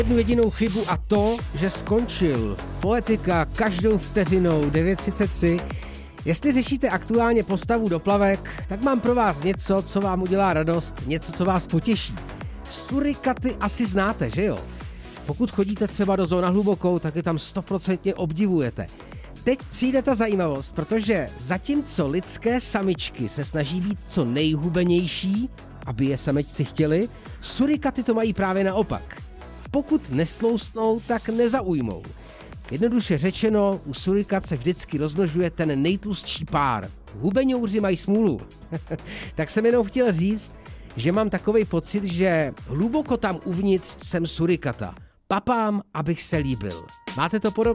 Jednu jedinou chybu a to, že skončil. Poetika každou vteřinou 9:33. Jestli řešíte aktuálně postavu do plavek, tak mám pro vás něco, co vám udělá radost, něco, co vás potěší. Surikaty asi znáte, že jo? Pokud chodíte třeba do zóna hlubokou, tak je tam 100% obdivujete. Teď přijde ta zajímavost, protože zatímco lidské samičky se snaží být co nejhubenější, aby je samečci chtěli, surikaty to mají právě naopak. Pokud nestloustnou, tak nezaujmou. Jednoduše řečeno, u surikat se vždycky rozmnožuje ten nejtlustší pár. Hubeňouři mají smůlu. Tak jsem jenom chtěl říct, že mám takovej pocit, že hluboko tam uvnitř jsem surikata. Papám, abych se líbil. Máte to podobně?